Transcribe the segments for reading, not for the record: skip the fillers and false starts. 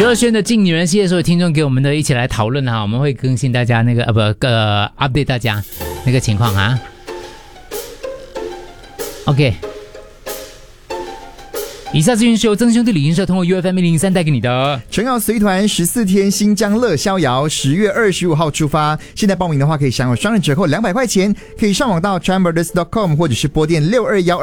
徐若瑄的《敬女人》系列，所有听众给我们的一起来讨论哈，我们会更新大家那个update 大家那个情况啊。OK。以下资讯是由曾兄弟旅行社通过 UFM103 带给你的。 陈瑶随团14天新疆乐逍遥，10月25号出发。现在报名的话可以享有双人折扣200块钱，可以上网到 travellers.com 或者是拨电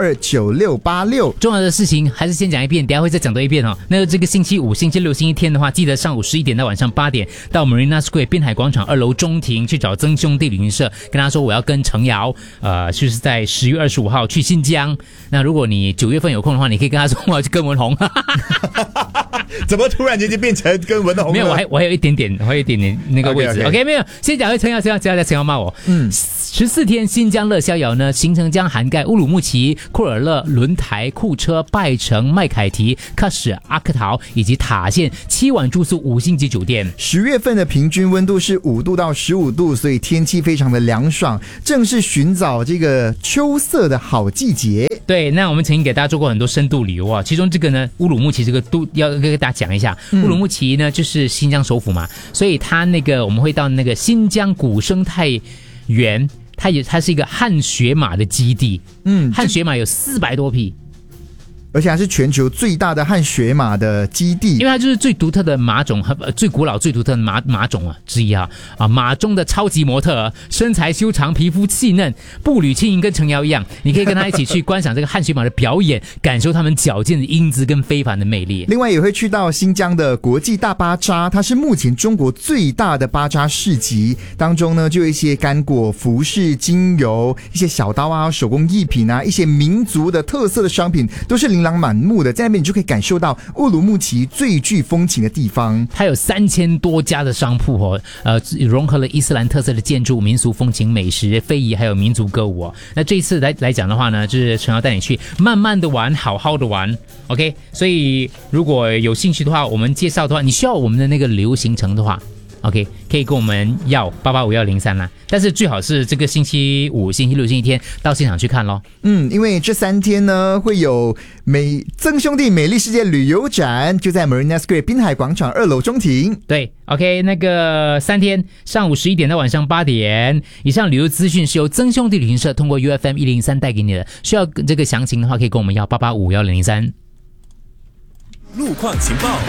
62129686。 重要的事情还是先讲一遍，等一下会再讲多一遍哦。那这个星期五、星期六、星期天的话，记得上午11点到晚上8点到 Marina Square 滨海广场2楼中庭去找曾兄弟旅行社，跟他说我要跟程瑶，就是在10月25号去新疆。那如果你9月份有空的话，你可以跟他说我要去跟文宏。 怎么突然间就变成跟文宏？ 没有，我还有一点点那个位置。OK， 没有，先讲回程瑶，陈瑶骂我。14天新疆乐逍遥呢，行程将涵盖乌鲁木齐、库尔勒、轮台、库车、拜城、麦凯提、喀什、阿克陶以及塔县，7晚住宿5星级酒店。 10月份的平均温度是5度到15度，所以天气非常的凉爽，正是寻找这个秋色的好季节。 对，那我们曾经给大家做过很多深度旅游啊，其中这个呢，乌鲁木齐这个都要跟大家讲一下。乌鲁木齐呢就是新疆首府嘛，所以它那个我们会到那个新疆古生态园，它是一个汗血马的基地。汗血马有400多匹。 而且还是全球最大的汗血马的基地， 因为它就是最独特的马种，最古老、最独特的马种之一啊！马中的超级模特，身材修长，皮肤细嫩，步履轻盈，跟程瑶一样。你可以跟他一起去观赏这个汗血马的表演，感受他们矫健的英姿跟非凡的魅力。 另外也会去到新疆的国际大巴扎，它是目前中国最大的巴扎市集，当中呢就有一些干果、服饰、精油、一些小刀啊、手工艺品啊，一些民族的特色的商品，都是琳琅满目的，在那边你就可以感受到乌鲁木齐最具风情的地方。 它有3000多家的商铺融合了伊斯兰特色的建筑、民俗风情、美食、非遗还有民族歌舞那这一次来讲的话呢，就是陈瑶带你去慢慢的玩，好好的玩。OK， 所以如果有兴趣的话，我们介绍的话，你需要我们的那个旅游行程的话，OK， 可以跟我们要885-103啦，但是最好是这个星期五、星期六、星期天到现场去看咯。 因为这3天呢会有曾兄弟美丽世界旅游展，就在 Marina Square 滨海广场2楼中庭。 对 ，OK， 那个3天上午11点到晚上8点，以上旅游资讯是由曾兄弟旅行社通过 UFM103 带给你的，需要这个详情的话可以跟我们要885-103。 路况情报。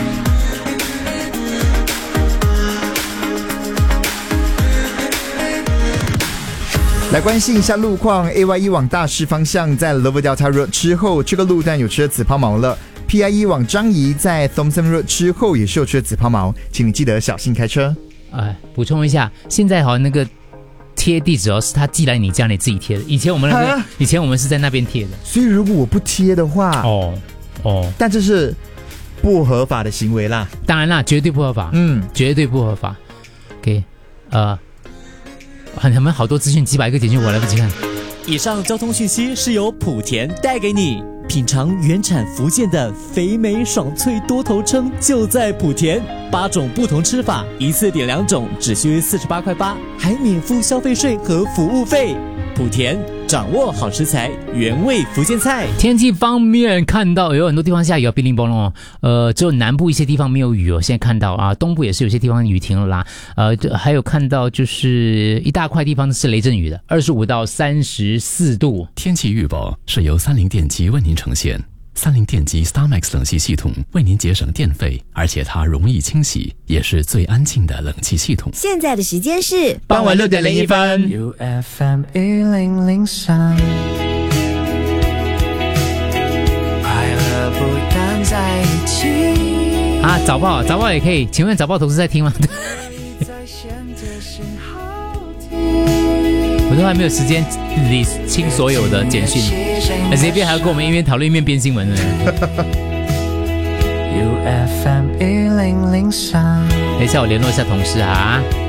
来关心一下路况 ，AYE 往大势方向在 Lower Delta Road 之后，这个路段有车子抛锚了。PIE 往张仪在 Thompson Road 之后也是有车子抛锚，请你记得小心开车。 补充一下，现在那个贴地址是他寄来你家你自己贴的，以前我们是在那边贴的， 所以如果我不贴的话，但这是不合法的行为啦。 当然啦，绝对不合法，绝对不合法。OK，他们好多资讯，几百个简讯我来不及看。 以上交通讯息是由莆田带给你，品尝原产福建的肥美爽脆多头鲀就在莆田，8种不同吃法，一次点2种，只需48.8块，还免付消费税和服务费。莆田掌握好食材，原味福建菜。 天气方面看到有很多地方下雨叮铃乓啷只有南部一些地方没有雨现在看到东部也是有些地方雨停了啦。还有看到就是一大块地方是雷阵雨的，25到34度。 天气预报是由三菱电机为您呈现。三菱电机 StarMax 冷气系统为您节省电费，而且它容易清洗，也是最安静的冷气系统。 现在的时间是傍晚6点01分。 UFM103，快乐不但在一起早报也可以，请问早报同事在听吗？我都还没有时间理清所有的简讯，这边还要跟我们一边讨论一边编新闻呢。 UFM103， 等一下我联络一下同事